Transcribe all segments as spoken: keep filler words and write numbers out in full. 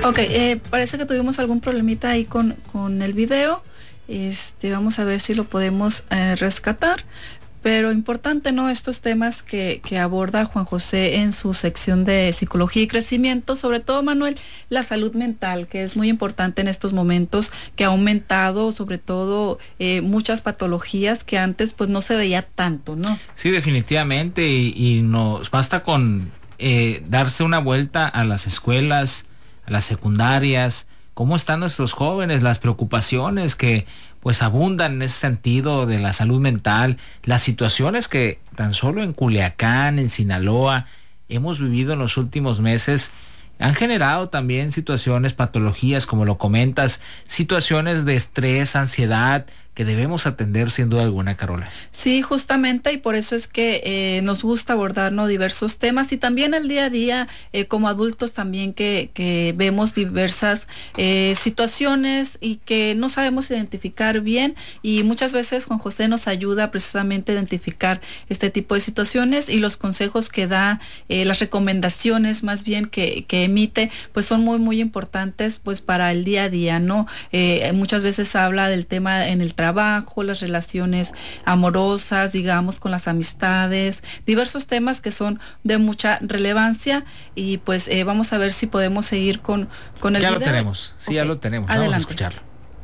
Ok, eh, parece que tuvimos algún problemita ahí con, con el video. Este, vamos a ver si lo podemos eh, rescatar. Pero importante, ¿no? Estos temas que, que aborda Juan José en su sección de psicología y crecimiento, sobre todo, Manuel, la salud mental, que es muy importante en estos momentos, que ha aumentado, sobre todo, eh, muchas patologías que antes pues no se veía tanto, ¿no? Sí, definitivamente, y, y nos basta con eh, darse una vuelta a las escuelas, a las secundarias, cómo están nuestros jóvenes, las preocupaciones que pues abundan en ese sentido de la salud mental, las situaciones que tan solo en Culiacán, en Sinaloa, hemos vivido en los últimos meses, han generado también situaciones, patologías, como lo comentas, situaciones de estrés, ansiedad, que debemos atender sin duda alguna, Carola. Sí, justamente, y por eso es que eh, nos gusta abordar, ¿no?, diversos temas, y también el día a día, eh, como adultos también, que, que vemos diversas eh, situaciones y que no sabemos identificar bien, y muchas veces Juan José nos ayuda precisamente a identificar este tipo de situaciones, y los consejos que da, eh, las recomendaciones más bien que, que emite, pues son muy, muy importantes pues para el día a día, ¿no? Eh, muchas veces habla del tema en el trabajo, trabajo, las relaciones amorosas, digamos, con las amistades, diversos temas que son de mucha relevancia, y pues eh, vamos a ver si podemos seguir con, con el ya video. Ya lo tenemos, sí, okay. ya lo tenemos, Adelante. Vamos a escucharlo.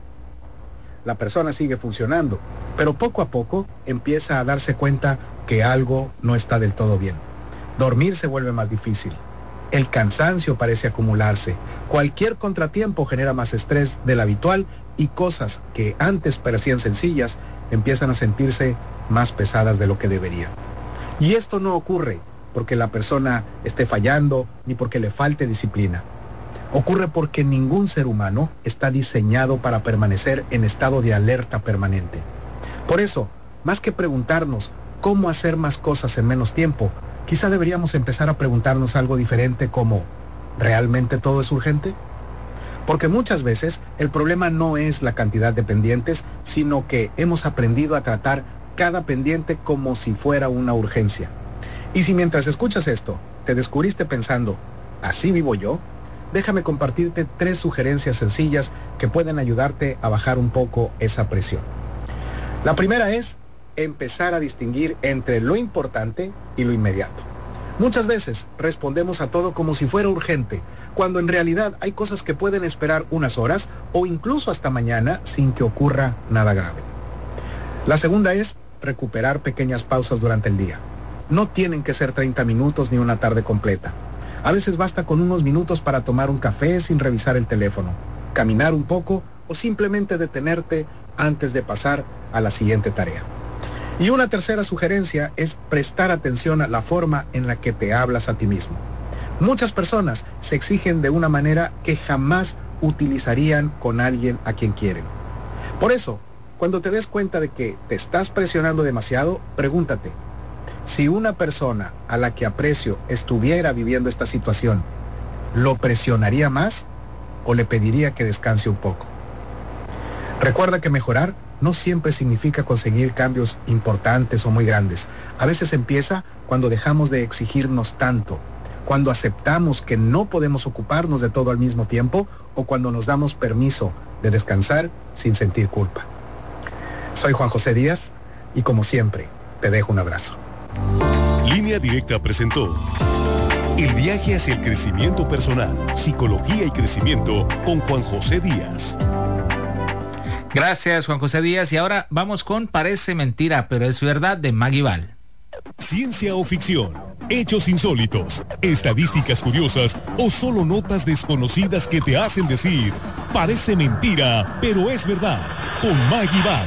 La persona sigue funcionando, pero poco a poco empieza a darse cuenta que algo no está del todo bien. Dormir se vuelve más difícil. El cansancio parece acumularse. Cualquier contratiempo genera más estrés del habitual, y cosas que antes parecían sencillas empiezan a sentirse más pesadas de lo que debería. Y esto no ocurre porque la persona esté fallando ni porque le falte disciplina. Ocurre porque ningún ser humano está diseñado para permanecer en estado de alerta permanente. Por eso, más que preguntarnos cómo hacer más cosas en menos tiempo, quizá deberíamos empezar a preguntarnos algo diferente como, ¿realmente todo es urgente? Porque muchas veces el problema no es la cantidad de pendientes, sino que hemos aprendido a tratar cada pendiente como si fuera una urgencia. Y si mientras escuchas esto, te descubriste pensando, ¿así vivo yo?, déjame compartirte tres sugerencias sencillas que pueden ayudarte a bajar un poco esa presión. La primera es empezar a distinguir entre lo importante y lo inmediato. Muchas veces respondemos a todo como si fuera urgente, cuando en realidad hay cosas que pueden esperar unas horas o incluso hasta mañana sin que ocurra nada grave. La segunda es recuperar pequeñas pausas durante el día. No tienen que ser treinta minutos ni una tarde completa. A veces basta con unos minutos para tomar un café sin revisar el teléfono, caminar un poco o simplemente detenerte antes de pasar a la siguiente tarea. Y una tercera sugerencia es prestar atención a la forma en la que te hablas a ti mismo. Muchas personas se exigen de una manera que jamás utilizarían con alguien a quien quieren. Por eso, cuando te des cuenta de que te estás presionando demasiado, pregúntate, si una persona a la que aprecio estuviera viviendo esta situación, ¿lo presionaría más o le pediría que descanse un poco? Recuerda que mejorar no siempre significa conseguir cambios importantes o muy grandes. A veces empieza cuando dejamos de exigirnos tanto, cuando aceptamos que no podemos ocuparnos de todo al mismo tiempo o cuando nos damos permiso de descansar sin sentir culpa. Soy Juan José Díaz y como siempre, te dejo un abrazo. Línea Directa presentó El viaje hacia el crecimiento personal, psicología y crecimiento con Juan José Díaz. Gracias, Juan José Díaz. Y ahora vamos con Parece Mentira, pero es Verdad, de Maggie Val. Ciencia o ficción, hechos insólitos, estadísticas curiosas o solo notas desconocidas que te hacen decir, parece mentira, pero es verdad, con Maggie Val.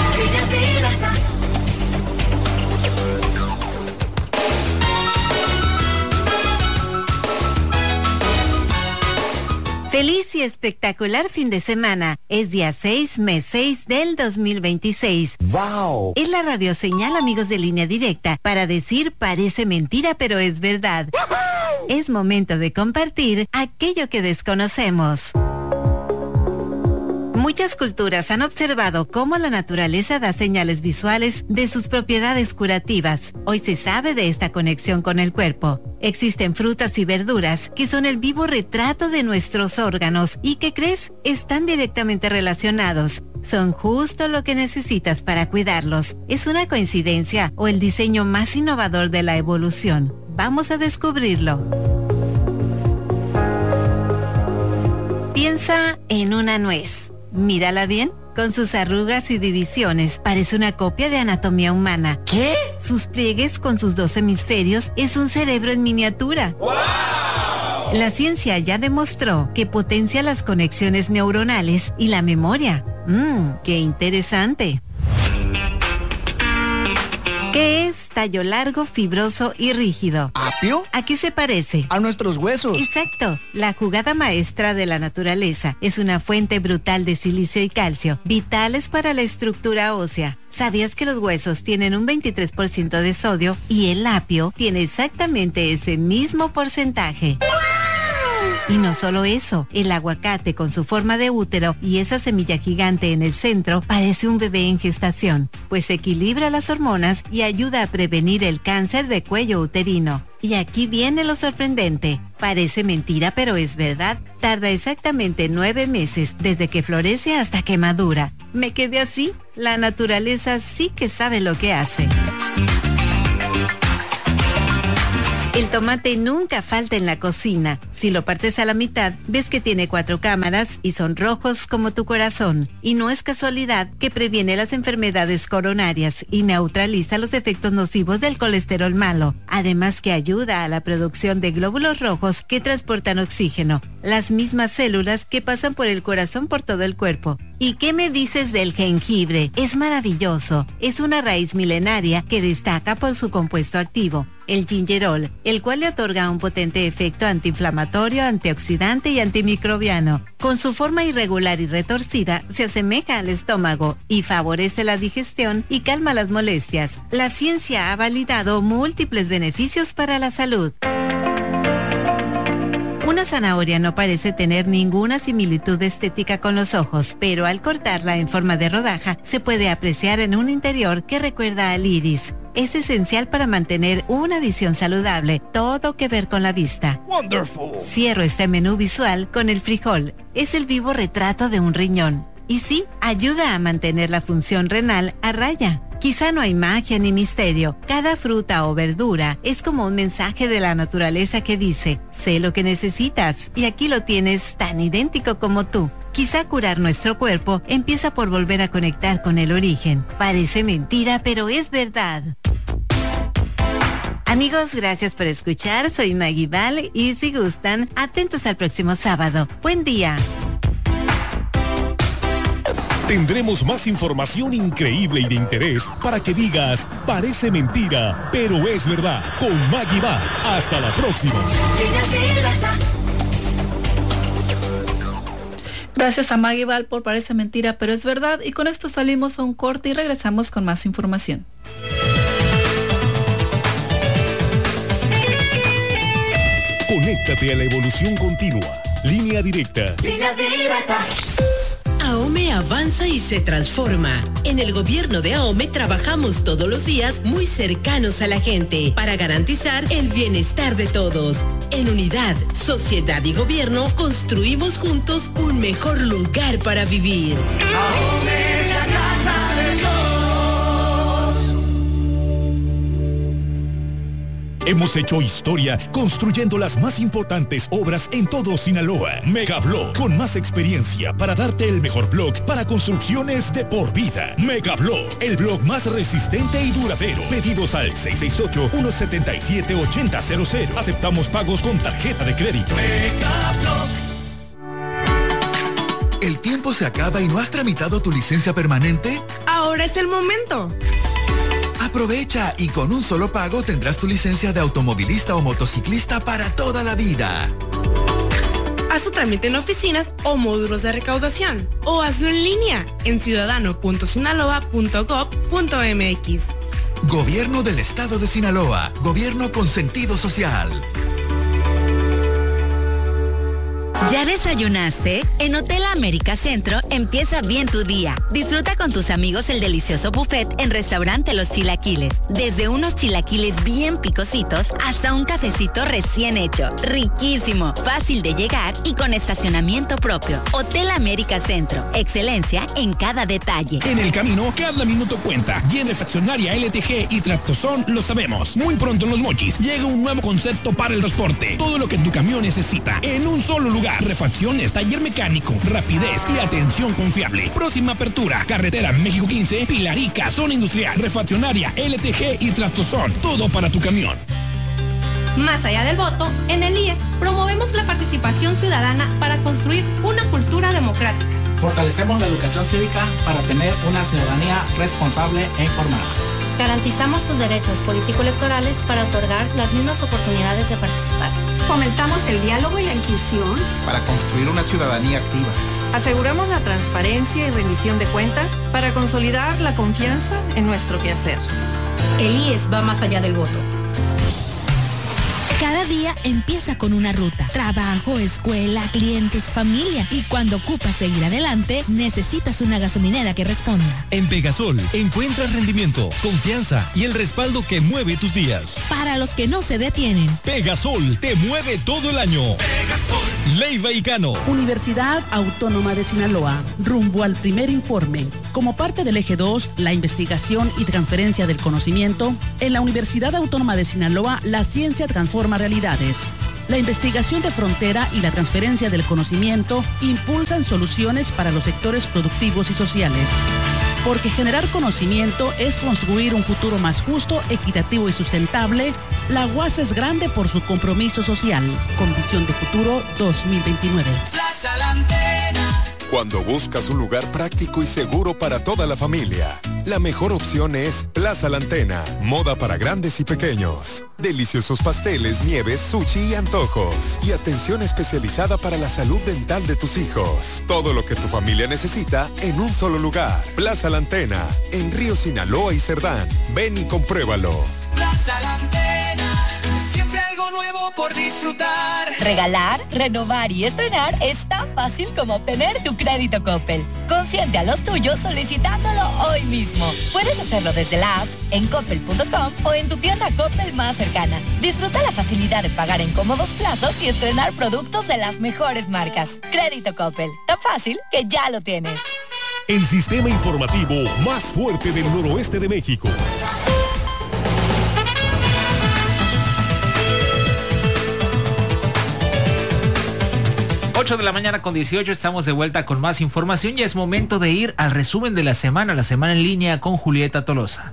Feliz y espectacular fin de semana. Es día seis, mes seis del dos mil veintiséis. ¡Wow! Es la radioseñal, amigos de Línea Directa, para decir parece mentira, pero es verdad. ¡Woohoo! Es momento de compartir aquello que desconocemos. Muchas culturas han observado cómo la naturaleza da señales visuales de sus propiedades curativas. Hoy se sabe de esta conexión con el cuerpo. Existen frutas y verduras que son el vivo retrato de nuestros órganos y que, ¿crees?, están directamente relacionados. Son justo lo que necesitas para cuidarlos. ¿Es una coincidencia o el diseño más innovador de la evolución? Vamos a descubrirlo. Piensa en una nuez. Mírala bien. Con sus arrugas y divisiones, parece una copia de anatomía humana. ¿Qué? Sus pliegues con sus dos hemisferios es un cerebro en miniatura. ¡Wow! La ciencia ya demostró que potencia las conexiones neuronales y la memoria. Mmm, qué interesante. ¿Qué es tallo largo, fibroso y rígido? ¿Apio? ¿A qué se parece? A nuestros huesos. Exacto. La jugada maestra de la naturaleza es una fuente brutal de silicio y calcio, vitales para la estructura ósea. ¿Sabías que los huesos tienen un veintitrés por ciento de sodio y el apio tiene exactamente ese mismo porcentaje? Y no solo eso, el aguacate con su forma de útero y esa semilla gigante en el centro parece un bebé en gestación, pues equilibra las hormonas y ayuda a prevenir el cáncer de cuello uterino. Y aquí viene lo sorprendente. Parece mentira, pero es verdad. Tarda exactamente nueve meses desde que florece hasta que madura. Me quedé así. La naturaleza sí que sabe lo que hace. El tomate nunca falta en la cocina. Si lo partes a la mitad, ves que tiene cuatro cámaras y son rojos como tu corazón. Y no es casualidad que previene las enfermedades coronarias y neutraliza los efectos nocivos del colesterol malo. Además que ayuda a la producción de glóbulos rojos que transportan oxígeno, las mismas células que pasan por el corazón por todo el cuerpo. ¿Y qué me dices del jengibre? Es maravilloso. Es una raíz milenaria que destaca por su compuesto activo, el gingerol, el cual le otorga un potente efecto antiinflamatorio, antioxidante y antimicrobiano. Con su forma irregular y retorcida, se asemeja al estómago y favorece la digestión y calma las molestias. La ciencia ha validado múltiples beneficios para la salud. Una zanahoria no parece tener ninguna similitud estética con los ojos, pero al cortarla en forma de rodaja, se puede apreciar en un interior que recuerda al iris. Es esencial para mantener una visión saludable, todo que ver con la vista. Wonderful. Cierro este menú visual con el frijol. Es el vivo retrato de un riñón. Y sí, ayuda a mantener la función renal a raya. Quizá no hay magia ni misterio. Cada fruta o verdura es como un mensaje de la naturaleza que dice, sé lo que necesitas, y aquí lo tienes tan idéntico como tú. Quizá curar nuestro cuerpo empieza por volver a conectar con el origen. Parece mentira, pero es verdad. Amigos, gracias por escuchar. Soy Maggie Val y si gustan, atentos al próximo sábado. Buen día. Tendremos más información increíble y de interés para que digas, parece mentira, pero es verdad. Con Maggie Val. Hasta la próxima. Gracias a Maggie Val por Parece Mentira, pero es verdad. Y con esto salimos a un corte y regresamos con más información. Conéctate a la evolución continua. Línea directa. Línea directa. AOME avanza y se transforma. En el gobierno de AOME trabajamos todos los días muy cercanos a la gente para garantizar el bienestar de todos. En unidad, sociedad y gobierno construimos juntos un mejor lugar para vivir. AOME es la casa de todos. Hemos hecho historia construyendo las más importantes obras en todo Sinaloa. Megablock, con más experiencia para darte el mejor block para construcciones de por vida. Megablock, el block más resistente y duradero. Pedidos al seis seis ocho, uno siete siete, ocho cero cero cero. Aceptamos pagos con tarjeta de crédito. Megablock. ¿El tiempo se acaba y no has tramitado tu licencia permanente? Ahora es el momento. Aprovecha y con un solo pago tendrás tu licencia de automovilista o motociclista para toda la vida. Haz tu trámite en oficinas o módulos de recaudación o hazlo en línea en ciudadano punto sinaloa punto gob punto mx. Gobierno del Estado de Sinaloa. Gobierno con sentido social. ¿Ya desayunaste? En Hotel América Centro empieza bien tu día. Disfruta con tus amigos el delicioso buffet en Restaurante Los Chilaquiles. Desde unos chilaquiles bien picositos hasta un cafecito recién hecho. Riquísimo, fácil de llegar y con estacionamiento propio. Hotel América Centro. Excelencia en cada detalle. En el camino, cada minuto cuenta. Y en Refaccionaria L T G y Tractozón lo sabemos. Muy pronto en Los Mochis llega un nuevo concepto para el transporte. Todo lo que tu camión necesita en un solo lugar. Refacciones, taller mecánico, rapidez y atención confiable. Próxima apertura, carretera México quince, Pilarica, zona industrial, Refaccionaria, L T G y Tractozón. Todo para tu camión. Más allá del voto, en el I E S promovemos la participación ciudadana para construir una cultura democrática. Fortalecemos la educación cívica para tener una ciudadanía responsable e informada. Garantizamos sus derechos político-electorales para otorgar las mismas oportunidades de participar. Fomentamos el diálogo y la inclusión para construir una ciudadanía activa. Aseguramos la transparencia y rendición de cuentas para consolidar la confianza en nuestro quehacer. El I E S va más allá del voto. Cada día empieza con una ruta. Trabajo, escuela, clientes, familia. Y cuando ocupas seguir adelante, necesitas una gasolinera que responda. En Pegasol encuentras rendimiento, confianza y el respaldo que mueve tus días. Para los que no se detienen. Pegasol te mueve todo el año. Pegasol. Leiva y Cano. Universidad Autónoma de Sinaloa. Rumbo al primer informe. Como parte del eje dos, la investigación y transferencia del conocimiento, en la Universidad Autónoma de Sinaloa, la ciencia transforma realidades. La investigación de frontera y la transferencia del conocimiento impulsan soluciones para los sectores productivos y sociales. Porque generar conocimiento es construir un futuro más justo, equitativo y sustentable, la U A S es grande por su compromiso social. Con visión de futuro dos mil veintinueve. Plaza La Antena. Cuando buscas un lugar práctico y seguro para toda la familia, la mejor opción es Plaza La Antena. Moda para grandes y pequeños. Deliciosos pasteles, nieves, sushi y antojos. Y atención especializada para la salud dental de tus hijos. Todo lo que tu familia necesita en un solo lugar. Plaza La Antena, en Río Sinaloa y Cerdán. Ven y compruébalo. Plaza La Antena, siempre algo nuevo por disfrutar. Regalar, renovar y estrenar es tan fácil como obtener tu crédito Coppel. Consiente a los tuyos solicitándolo hoy mismo. Puedes hacerlo desde la app, en coppel punto com o en tu tienda Coppel más cercana. Disfruta la facilidad de pagar en cómodos plazos y estrenar productos de las mejores marcas. Crédito Coppel, tan fácil que ya lo tienes. El sistema informativo más fuerte del noroeste de México. ocho de la mañana con dieciocho, estamos de vuelta con más información y es momento de ir al resumen de la semana, la semana en línea con Julieta Tolosa.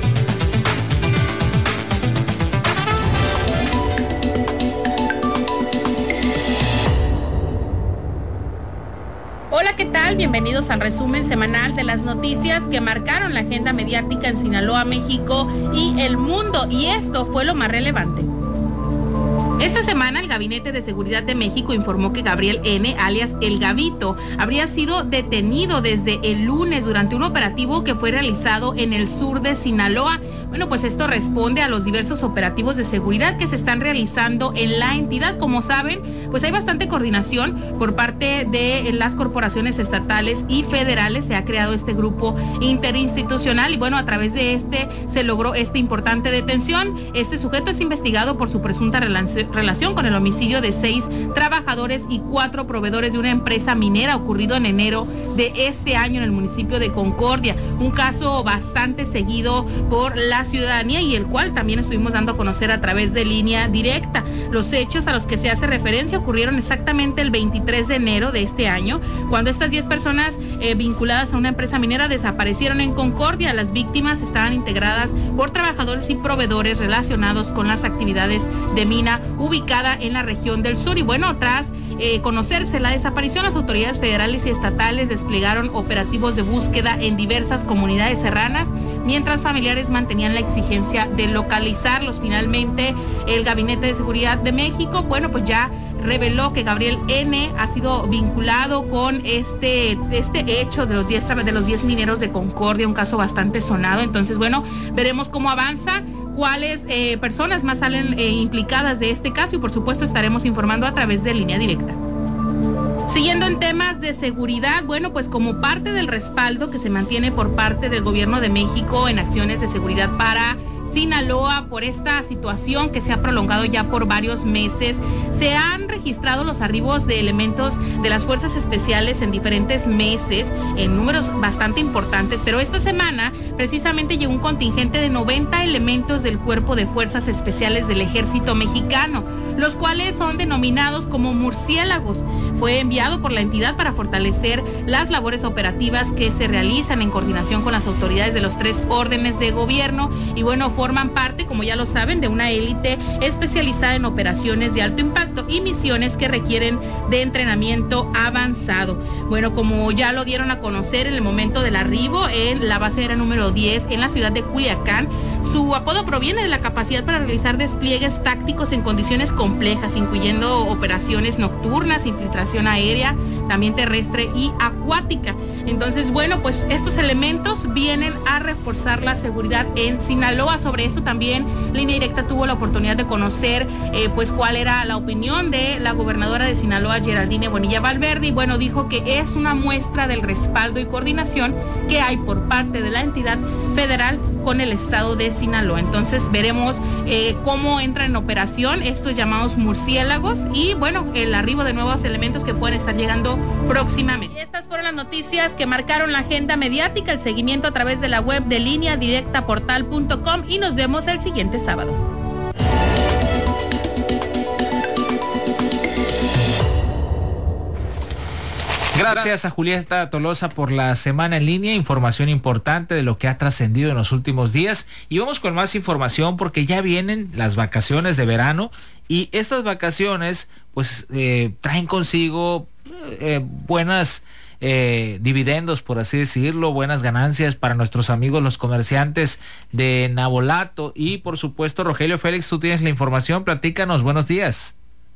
Hola, ¿qué tal? Bienvenidos al resumen semanal de las noticias que marcaron la agenda mediática en Sinaloa, México y el mundo, y esto fue lo más relevante. Esta semana el Gabinete de Seguridad de México informó que Gabriel N., alias El Gabito, habría sido detenido desde el lunes durante un operativo que fue realizado en el sur de Sinaloa. Bueno, pues esto responde a los diversos operativos de seguridad que se están realizando en la entidad. Como saben, pues hay bastante coordinación por parte de las corporaciones estatales y federales. Se ha creado este grupo interinstitucional y bueno, a través de este se logró esta importante detención. Este sujeto es investigado por su presunta relación relación con el homicidio de seis trabajadores y cuatro proveedores de una empresa minera ocurrido en enero de este año en el municipio de Concordia, un caso bastante seguido por la ciudadanía y el cual también estuvimos dando a conocer a través de Línea Directa. Los hechos a los que se hace referencia ocurrieron exactamente el veintitrés de enero de este año, cuando estas diez personas eh, vinculadas a una empresa minera desaparecieron en Concordia. Las víctimas estaban integradas por trabajadores y proveedores relacionados con las actividades de mina ubicada en la región del sur. Y bueno, tras eh, conocerse la desaparición, las autoridades federales y estatales desplegaron operativos de búsqueda en diversas comunidades serranas, mientras familiares mantenían la exigencia de localizarlos. Finalmente, el Gabinete de Seguridad de México, bueno, pues ya reveló que Gabriel N. ha sido vinculado con este, este hecho de los diez de los diez mineros de Concordia, un caso bastante sonado. Entonces, bueno, veremos cómo avanza, cuáles eh, personas más salen eh, implicadas de este caso y por supuesto estaremos informando a través de Línea Directa. Siguiendo en temas de seguridad, bueno, pues como parte del respaldo que se mantiene por parte del Gobierno de México en acciones de seguridad para Sinaloa por esta situación que se ha prolongado ya por varios meses, se han registrado los arribos de elementos de las fuerzas especiales en diferentes meses, en números bastante importantes, pero esta semana precisamente llegó un contingente de noventa elementos del Cuerpo de Fuerzas Especiales del Ejército Mexicano, los cuales son denominados como murciélagos. Fue enviado por la entidad para fortalecer las labores operativas que se realizan en coordinación con las autoridades de los tres órdenes de gobierno y bueno, forman parte, como ya lo saben, de una élite especializada en operaciones de alto impacto y misiones que requieren de entrenamiento avanzado. Bueno, como ya lo dieron a conocer en el momento del arribo en la base aérea número diez en la ciudad de Culiacán, su apodo proviene de la capacidad para realizar despliegues tácticos en condiciones complejas, incluyendo operaciones nocturnas, infiltración aérea, también terrestre y acuática. Entonces, bueno, pues estos elementos vienen a reforzar la seguridad en Sinaloa. Sobre esto también Línea Directa tuvo la oportunidad de conocer eh, pues cuál era la opinión de la gobernadora de Sinaloa, Geraldine Bonilla Valverde, y bueno, dijo que es una muestra del respaldo y coordinación que hay por parte de la entidad federal con el estado de Sinaloa. Entonces veremos eh, cómo entra en operación estos llamados murciélagos y bueno, el arribo de nuevos elementos que pueden estar llegando próximamente. Y estas fueron las noticias que marcaron la agenda mediática, el seguimiento a través de la web de línea directa portal punto com y nos vemos el siguiente sábado. Gracias a Julieta Tolosa por la semana en línea, información importante de lo que ha trascendido en los últimos días. Y vamos con más información porque ya vienen las vacaciones de verano y estas vacaciones pues eh, traen consigo eh, buenas eh, dividendos, por así decirlo, buenas ganancias para nuestros amigos los comerciantes de Navolato. Y por supuesto, Rogelio Félix, tú tienes la información, platícanos, buenos días.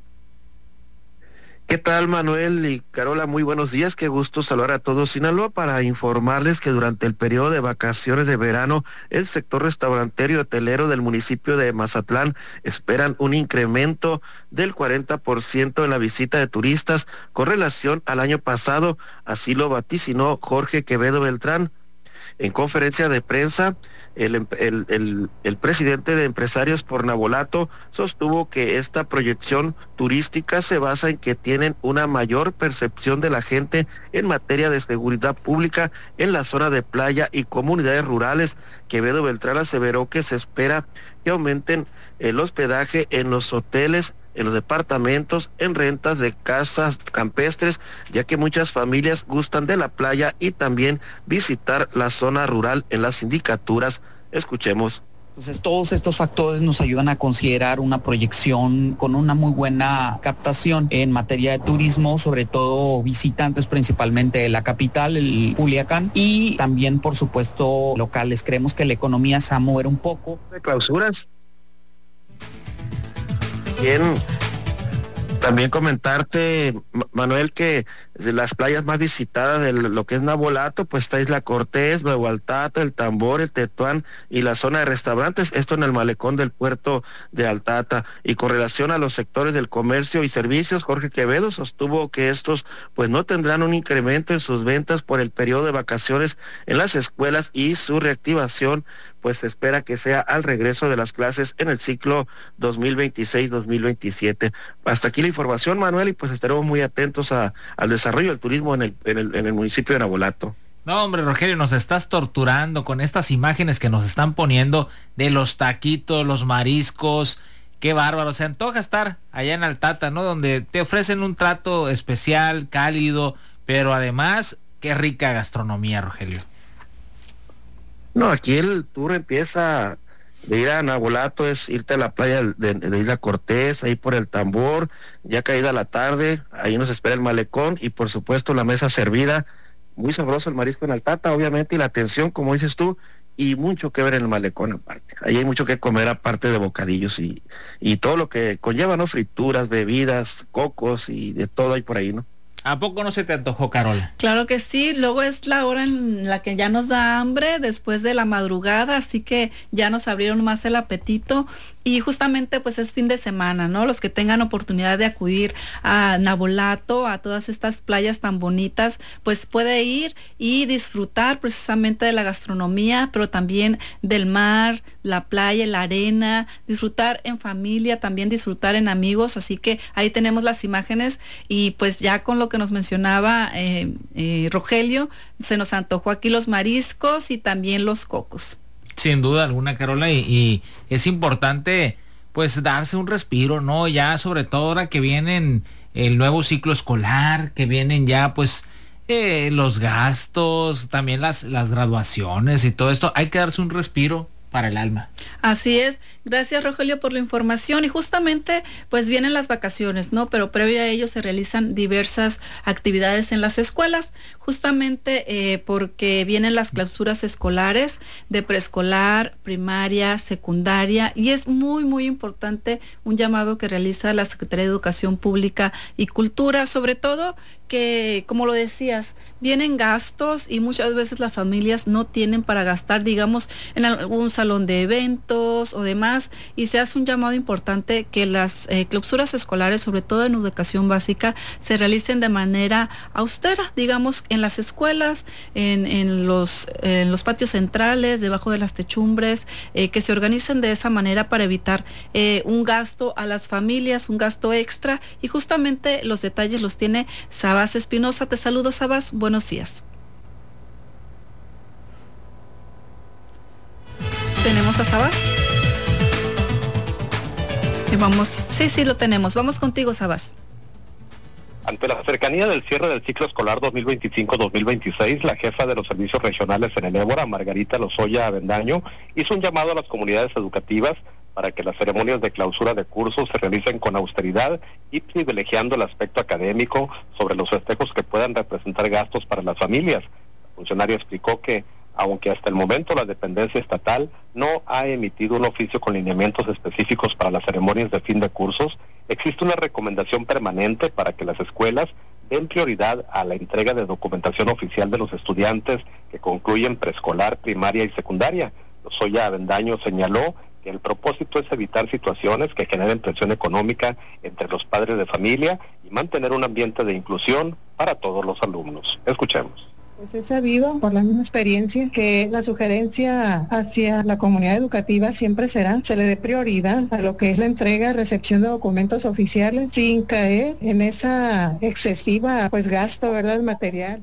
¿Qué tal, Manuel y Carola? Muy buenos días, qué gusto saludar a todos Sinaloa para informarles que durante el periodo de vacaciones de verano, el sector restaurantero y hotelero del municipio de Mazatlán esperan un incremento del cuarenta por ciento en la visita de turistas con relación al año pasado, así lo vaticinó Jorge Quevedo Beltrán. En conferencia de prensa, el, el, el, el presidente de Empresarios por Navolato sostuvo que esta proyección turística se basa en que tienen una mayor percepción de la gente en materia de seguridad pública en la zona de playa y comunidades rurales. Quevedo Beltrán aseveró que se espera que aumenten el hospedaje en los hoteles, en los departamentos, en rentas de casas campestres, ya que muchas familias gustan de la playa y también visitar la zona rural en las sindicaturas. Escuchemos. Entonces todos estos factores nos ayudan a considerar una proyección con una muy buena captación en materia de turismo, sobre todo visitantes principalmente de la capital, el Culiacán, y también por supuesto locales. Creemos que la economía se va a mover un poco. ¿De clausuras? Bien, también comentarte, Manuel, que de las playas más visitadas de lo que es Navolato, pues está Isla Cortés, Nuevo Altata, El Tambor, el Tetuán y la zona de restaurantes, esto en el malecón del puerto de Altata. Y con relación a los sectores del comercio y servicios, Jorge Quevedo sostuvo que estos pues no tendrán un incremento en sus ventas por el periodo de vacaciones en las escuelas y su reactivación pues se espera que sea al regreso de las clases en el ciclo dos mil veintiséis dos mil veintisiete. Hasta aquí la información, Manuel, y pues estaremos muy atentos a, al desarrollo del turismo en el, en el, en el municipio de Navolato. No, hombre, Rogelio, nos estás torturando con estas imágenes que nos están poniendo de los taquitos, los mariscos. Qué bárbaro, se antoja estar allá en Altata, ¿no? Donde te ofrecen un trato especial, cálido, pero además, qué rica gastronomía, Rogelio. No, aquí el tour empieza de ir a Navolato, es irte a la playa de, de Isla Cortés, ahí por el Tambor, ya caída la tarde, ahí nos espera el malecón y por supuesto la mesa servida, muy sabroso el marisco en Altata, obviamente, y la atención, como dices tú, y mucho que ver en el malecón aparte. Ahí hay mucho que comer aparte de bocadillos y, y todo lo que conlleva, ¿no? Frituras, bebidas, cocos y de todo hay por ahí, ¿no? ¿A poco no se te antojó, Carola? Claro que sí, luego es la hora en la que ya nos da hambre después de la madrugada, así que ya nos abrieron más el apetito y justamente pues es fin de semana, ¿no? Los que tengan oportunidad de acudir a Navolato, a todas estas playas tan bonitas, pues puede ir y disfrutar precisamente de la gastronomía, pero también del mar, la playa, la arena, disfrutar en familia, también disfrutar en amigos, así que ahí tenemos las imágenes y pues ya con lo que nos mencionaba eh, eh, Rogelio, se nos antojó aquí los mariscos y también los cocos. Sin duda alguna, Carola, y, y es importante pues darse un respiro, ¿no? Ya sobre todo ahora que vienen el nuevo ciclo escolar, que vienen ya pues eh, los gastos, también las, las graduaciones y todo esto, hay que darse un respiro para el alma. Así es, gracias Rogelio por la información y justamente pues vienen las vacaciones, ¿no? Pero previo a ello se realizan diversas actividades en las escuelas, justamente eh, porque vienen las clausuras escolares de preescolar, primaria, secundaria y es muy muy importante un llamado que realiza la Secretaría de Educación Pública y Cultura, sobre todo que, como lo decías, vienen gastos y muchas veces las familias no tienen para gastar, digamos, en algún salón de eventos o demás, y se hace un llamado importante que las eh, clausuras escolares, sobre todo en educación básica, se realicen de manera austera, digamos, en las escuelas, en, en, los, en los patios centrales, debajo de las techumbres, eh, que se organicen de esa manera para evitar eh, un gasto a las familias, un gasto extra, y justamente los detalles los tiene Sabas Espinosa. Te saludo, Sabas, buenos días. ¿Tenemos a Sabas? Y vamos, sí, sí lo tenemos. Vamos contigo, Sabas. Ante la cercanía del cierre del ciclo escolar dos mil veinticinco dos mil veintiséis, la jefa de los servicios regionales en el Ébora, Margarita Lozoya Avendaño, hizo un llamado a las comunidades educativas para que las ceremonias de clausura de cursos se realicen con austeridad y privilegiando el aspecto académico sobre los festejos que puedan representar gastos para las familias. La funcionaria explicó que, aunque hasta el momento la dependencia estatal no ha emitido un oficio con lineamientos específicos para las ceremonias de fin de cursos, existe una recomendación permanente para que las escuelas den prioridad a la entrega de documentación oficial de los estudiantes que concluyen preescolar, primaria y secundaria. Lozoya Avendaño señaló que el propósito es evitar situaciones que generen presión económica entre los padres de familia y mantener un ambiente de inclusión para todos los alumnos. Escuchemos. Pues he sabido por la misma experiencia que la sugerencia hacia la comunidad educativa siempre será se le dé prioridad a lo que es la entrega, recepción de documentos oficiales sin caer en esa excesiva pues gasto, ¿verdad?, material.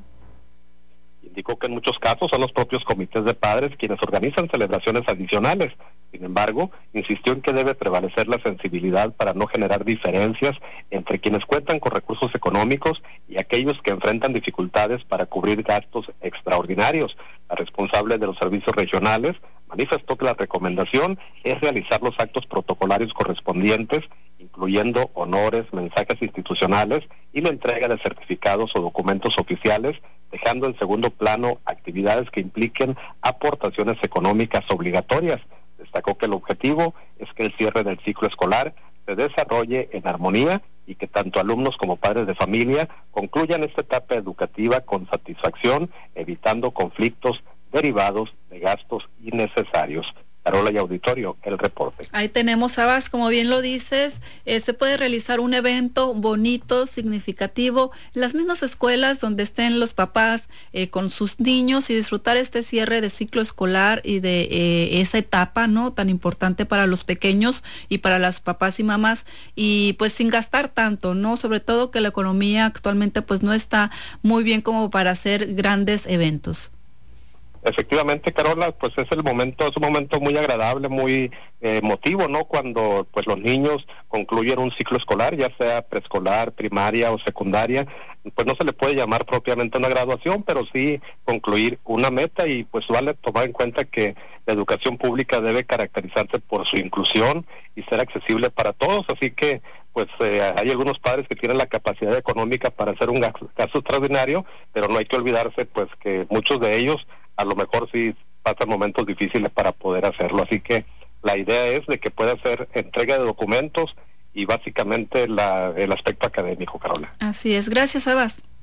Indicó que en muchos casos son los propios comités de padres quienes organizan celebraciones adicionales. Sin embargo, insistió en que debe prevalecer la sensibilidad para no generar diferencias entre quienes cuentan con recursos económicos y aquellos que enfrentan dificultades para cubrir gastos extraordinarios. La responsable de los servicios regionales manifestó que la recomendación es realizar los actos protocolarios correspondientes, incluyendo honores, mensajes institucionales y la entrega de certificados o documentos oficiales, dejando en segundo plano actividades que impliquen aportaciones económicas obligatorias. Destacó que el objetivo es que el cierre del ciclo escolar se desarrolle en armonía y que tanto alumnos como padres de familia concluyan esta etapa educativa con satisfacción, evitando conflictos derivados de gastos innecesarios. Carola y auditorio, el reporte. Ahí tenemos, Sabas, como bien lo dices, eh, se puede realizar un evento bonito, significativo, en las mismas escuelas donde estén los papás eh, con sus niños y disfrutar este cierre de ciclo escolar y de eh, esa etapa, ¿no?, tan importante para los pequeños y para las papás y mamás, y pues sin gastar tanto, ¿no? Sobre todo que la economía actualmente pues no está muy bien como para hacer grandes eventos. Efectivamente, Carola, pues es el momento, es un momento muy agradable, muy eh, emotivo, ¿no? Cuando pues los niños concluyen un ciclo escolar, ya sea preescolar, primaria o secundaria, pues no se le puede llamar propiamente una graduación, pero sí concluir una meta, y pues vale tomar en cuenta que la educación pública debe caracterizarse por su inclusión y ser accesible para todos, así que pues eh, hay algunos padres que tienen la capacidad económica para hacer un gasto, gasto extraordinario, pero no hay que olvidarse pues que muchos de ellos a lo mejor sí pasan momentos difíciles para poder hacerlo, así que la idea es de que pueda hacer entrega de documentos y básicamente la, el aspecto académico, Carola. Así es, gracias, Sabas.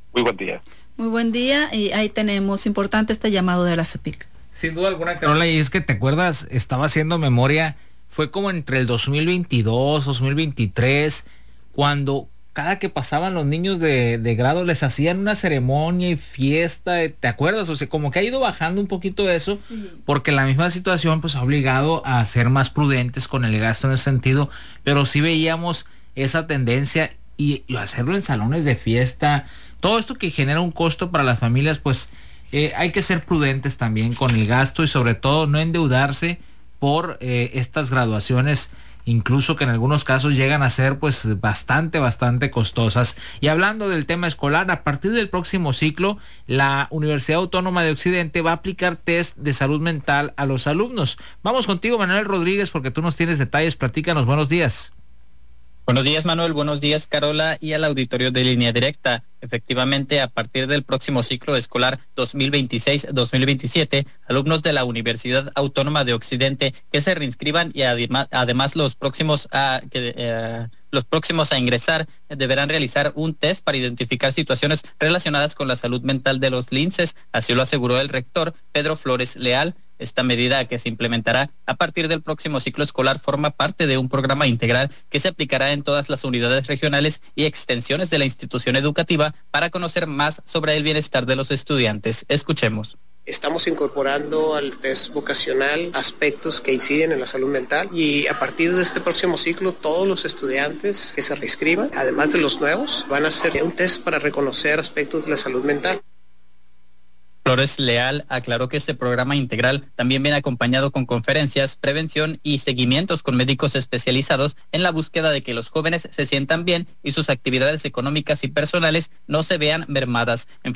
Muy buen día. Muy buen día, y ahí tenemos importante este llamado de la CEPIC. Sin duda alguna, Carola, y es que te acuerdas, estaba haciendo memoria, fue como entre el dos mil veintidós, dos mil veintitrés, cuando cada que pasaban los niños de, de grado les hacían una ceremonia y fiesta, ¿te acuerdas? O sea, como que ha ido bajando un poquito eso, sí, porque la misma situación pues ha obligado a ser más prudentes con el gasto en ese sentido, pero sí veíamos esa tendencia y, y hacerlo en salones de fiesta, todo esto que genera un costo para las familias, pues eh, hay que ser prudentes también con el gasto y sobre todo no endeudarse por eh, estas graduaciones, incluso que en algunos casos llegan a ser pues bastante, bastante costosas. Y hablando del tema escolar, a partir del próximo ciclo, la Universidad Autónoma de Occidente va a aplicar test de salud mental a los alumnos. Vamos contigo, Manuel Rodríguez, porque tú nos tienes detalles. Platícanos, buenos días. Buenos días, Manuel. Buenos días, Carola, y al auditorio de Línea Directa. Efectivamente, a partir del próximo ciclo escolar dos mil veintiséis dos mil veintisiete, alumnos de la Universidad Autónoma de Occidente que se reinscriban y además, además los próximos a que eh, los próximos a ingresar deberán realizar un test para identificar situaciones relacionadas con la salud mental de los linces. Así lo aseguró el rector Pedro Flores Leal. Esta medida, que se implementará a partir del próximo ciclo escolar, forma parte de un programa integral que se aplicará en todas las unidades regionales y extensiones de la institución educativa para conocer más sobre el bienestar de los estudiantes. Escuchemos. Estamos incorporando al test vocacional aspectos que inciden en la salud mental y a partir de este próximo ciclo todos los estudiantes que se reinscriban, además de los nuevos, van a hacer un test para reconocer aspectos de la salud mental. Flores Leal aclaró que este programa integral también viene acompañado con conferencias, prevención y seguimientos con médicos especializados en la búsqueda de que los jóvenes se sientan bien y sus actividades económicas y personales no se vean mermadas. Enfatizó